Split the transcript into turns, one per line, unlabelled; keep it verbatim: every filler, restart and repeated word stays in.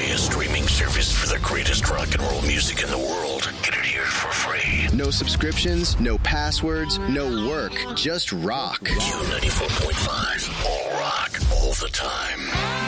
Play, a streaming service for the greatest rock and roll music in the world. Get it here for free.
No subscriptions, no passwords, no work, just rock.
Q ninety-four point five, all rock, all the time.